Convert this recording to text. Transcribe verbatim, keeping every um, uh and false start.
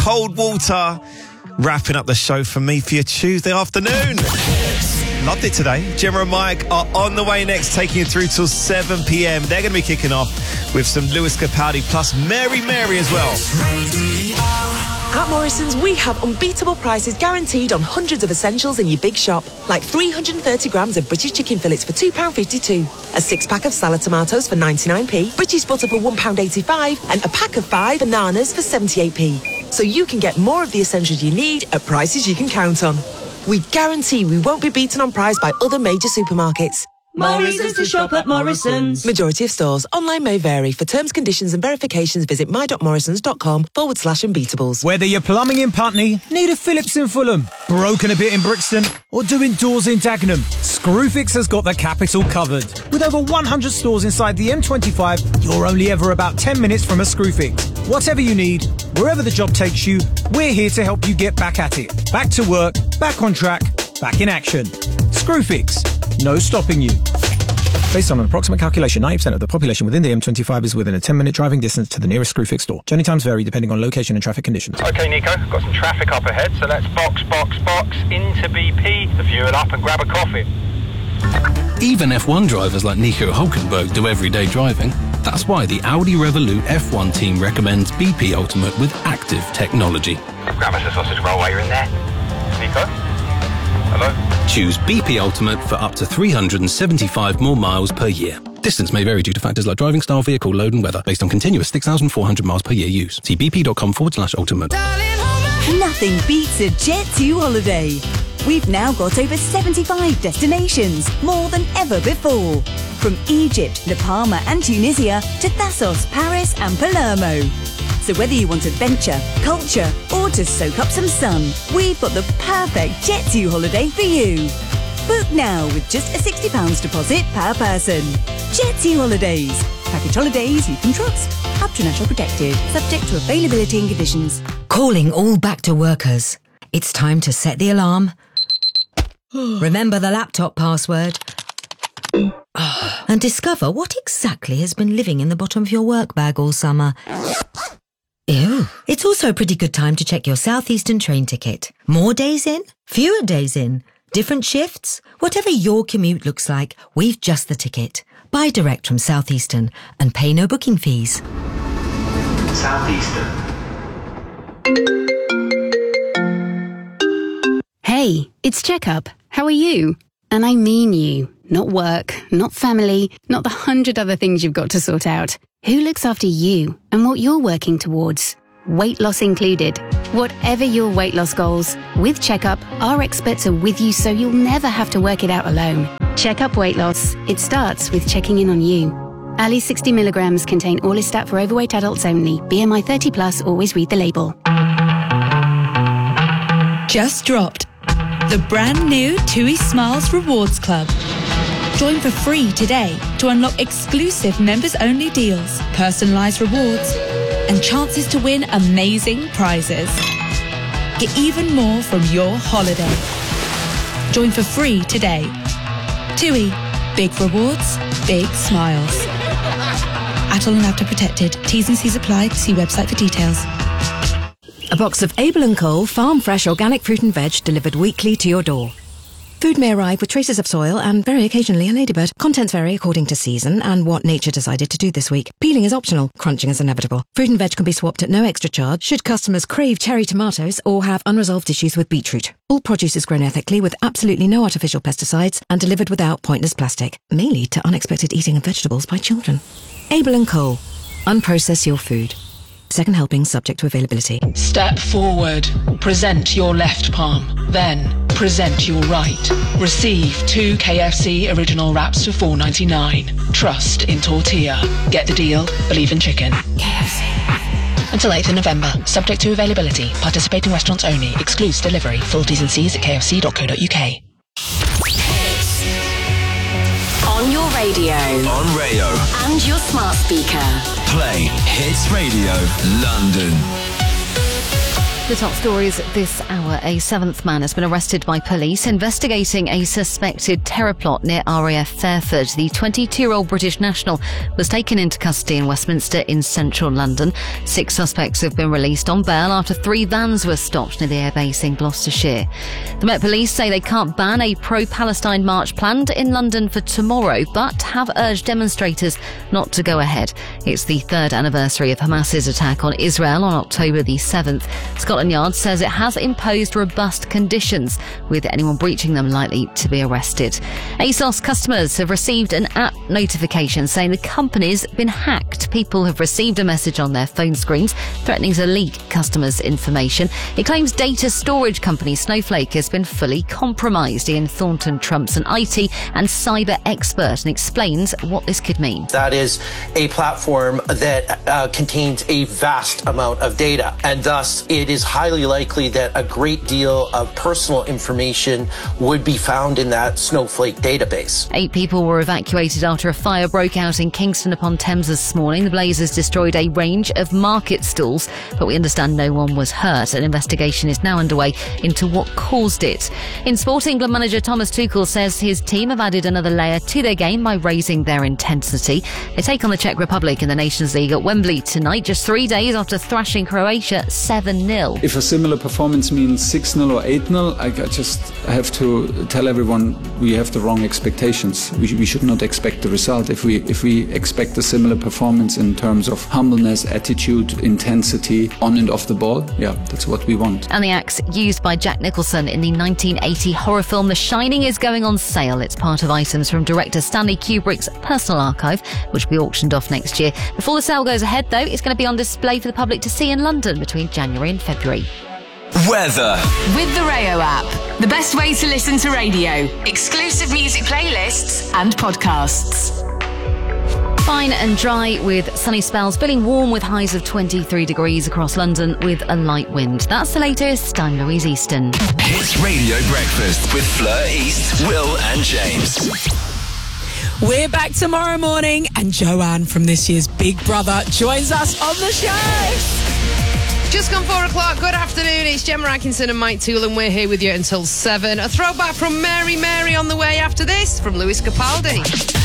Cold Water. Wrapping up the show for me for your Tuesday afternoon. Loved it today. Gemma and Mike are on the way next, taking you through till seven p.m. They're going to be kicking off with some Lewis Capaldi plus Mary Mary as well. At Morrison's, we have unbeatable prices guaranteed on hundreds of essentials in your big shop, like three hundred thirty grams of British chicken fillets for two pounds fifty-two, a six-pack of salad tomatoes for ninety-nine p, British butter for one pound eighty-five, and a pack of five bananas for seventy-eight p. So you can get more of the essentials you need at prices you can count on. We guarantee we won't be beaten on price by other major supermarkets. More reasons to shop at Morrison's. Majority of stores. Online may vary. For terms, conditions and verifications, visit my.morrisons.com forward slash unbeatables. Whether you're plumbing in Putney, need a Phillips in Fulham, broken a bit in Brixton, or doing doors in Dagenham, Screwfix has got the capital covered. With over one hundred stores inside the M twenty-five, you're only ever about ten minutes from a Screwfix. Whatever you need, wherever the job takes you, we're here to help you get back at it. Back to work, back on track, back in action. Screwfix. No stopping you. Based on an approximate calculation, ninety percent of the population within the M twenty-five is within a ten minute driving distance to the nearest Screwfix store. Journey times vary depending on location and traffic conditions. OK, Nico, got some traffic up ahead, so let's box, box, box into B P, fuel up and grab a coffee. Even F one drivers like Nico Hulkenberg do everyday driving. That's why the Audi Revolut F one team recommends B P Ultimate with active technology. Grab us a sausage roll while you're in there. Nico? Hello? Choose B P Ultimate for up to three hundred seventy-five more miles per year. Distance may vary due to factors like driving style, vehicle load and weather, based on continuous six thousand four hundred miles per year use. See bp.com forward slash ultimate. Nothing beats a Jet two holiday. We've now got over seventy-five destinations, more than ever before. From Egypt, La Palma and Tunisia to Thassos, Paris and Palermo. So whether you want adventure, culture or to soak up some sun, we've got the perfect Jet two holiday for you. Book now with just a sixty pounds deposit per person. Jet two Holidays. Package holidays you can trust. Up to national protected. Subject to availability and conditions. Calling all back to workers. It's time to set the alarm. Remember the laptop password. And discover what exactly has been living in the bottom of your work bag all summer. Ew. It's also a pretty good time to check your Southeastern train ticket. More days in, fewer days in, different shifts. Whatever your commute looks like, we've just the ticket. Buy direct from Southeastern and pay no booking fees. Southeastern. Hey, it's Checkup. How are you? And I mean you. Not work, not family, not the hundred other things you've got to sort out. Who looks after you and what you're working towards? Weight loss included. Whatever your weight loss goals, with Checkup, our experts are with you so you'll never have to work it out alone. Checkup Weight Loss. It starts with checking in on you. Ali sixty milligrams contain Orlistat for overweight adults only. B M I thirty plus, always read the label. Just dropped. The brand new TUI Smiles Rewards Club. Join for free today to unlock exclusive members-only deals, personalised rewards, and chances to win amazing prizes. Get even more from your holiday. Join for free today. TUI. Big rewards, big smiles. Atoll and Apta protected. T's and C's apply. See website for details. A box of Abel and Cole farm fresh organic fruit and veg delivered weekly to your door. Food may arrive with traces of soil and very occasionally a ladybird. Contents vary according to season and what nature decided to do this week. Peeling is optional, crunching is inevitable. Fruit and veg can be swapped at no extra charge should customers crave cherry tomatoes or have unresolved issues with beetroot. All produce is grown ethically with absolutely no artificial pesticides and delivered without pointless plastic, may lead to unexpected eating of vegetables by children. Abel and Cole. Unprocess your food. Second helping subject to availability. Step forward. Present your left palm. Then present your right. Receive two K F C original wraps for four ninety-nine. Trust in tortilla. Get the deal. Believe in chicken. K F C. Until eighth of November. Subject to availability. Participating restaurants only. Excludes delivery. Full T's and C's at k f c dot co dot u k. On your radio. On Rayo. And your smart speaker. Play Hits Radio London. The top stories this hour. A seventh man has been arrested by police investigating a suspected terror plot near R A F Fairford. The twenty-two-year-old British national was taken into custody in Westminster in central London. Six suspects have been released on bail after three vans were stopped near the airbase in Gloucestershire. The Met Police say they can't ban a pro-Palestine march planned in London for tomorrow, but have urged demonstrators not to go ahead. It's the third anniversary of Hamas's attack on Israel on October the seventh. Scotland Yard says it has imposed robust conditions, with anyone breaching them likely to be arrested. ASOS customers have received an app notification saying the company's been hacked. People have received a message on their phone screens threatening to leak customers' information. It claims data storage company Snowflake has been fully compromised. Ian Thornton Trump's an I T and cyber expert and explains what this could mean. That is a platform that uh, contains a vast amount of data, and thus it is highly likely that a great deal of personal information would be found in that Snowflake database. Eight people were evacuated after a fire broke out in Kingston upon Thames this morning. The blaze has destroyed a range of market stalls, but we understand no one was hurt. An investigation is now underway into what caused it. In sport, England manager Thomas Tuchel says his team have added another layer to their game by raising their intensity. They take on the Czech Republic in the Nations League at Wembley tonight, just three days after thrashing Croatia seven nil. If a similar performance means six nil or eight nil, I just have to tell everyone we have the wrong expectations. We, we should not expect the result. If we if we expect a similar performance in terms of humbleness, attitude, intensity, on and off the ball, yeah, that's what we want. And the axe used by Jack Nicholson in the nineteen eighty horror film The Shining is going on sale. It's part of items from director Stanley Kubrick's personal archive, which will be auctioned off next year. Before the sale goes ahead, though, it's going to be on display for the public to see in London between January and February. Weather. With the Rayo app, the best way to listen to radio, exclusive music playlists and podcasts. Fine and dry with sunny spells, feeling warm with highs of twenty-three degrees across London with a light wind. That's the latest. I'm Louise Easton. Hits Radio Breakfast with Fleur East, Will and James. We're back tomorrow morning and Joanne from this year's Big Brother joins us on the show. Just gone four o'clock. Good afternoon. It's Gemma Atkinson and Mike Toole, and we're here with you until seven. A throwback from Mary Mary on the way after this from Lewis Capaldi.